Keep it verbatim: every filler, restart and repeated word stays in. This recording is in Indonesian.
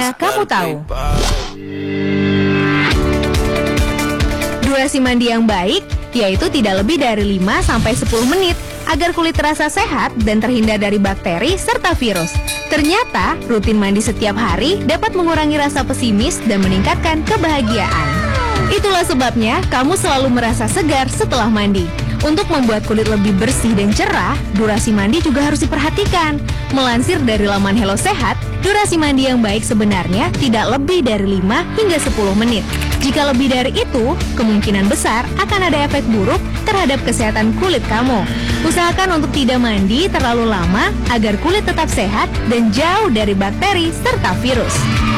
Tanpa kamu tahu. Durasi mandi yang baik yaitu tidak lebih dari lima sampai sepuluh menit agar kulit terasa sehat dan terhindar dari bakteri serta virus. Ternyata, rutin mandi setiap hari dapat mengurangi rasa pesimis dan meningkatkan kebahagiaan. Itulah sebabnya kamu selalu merasa segar setelah mandi. Untuk membuat kulit lebih bersih dan cerah, durasi mandi juga harus diperhatikan. Melansir dari laman Hello Sehat, durasi mandi yang baik sebenarnya tidak lebih dari lima hingga sepuluh menit. Jika lebih dari itu, kemungkinan besar akan ada efek buruk terhadap kesehatan kulit kamu. Usahakan untuk tidak mandi terlalu lama agar kulit tetap sehat dan jauh dari bakteri serta virus.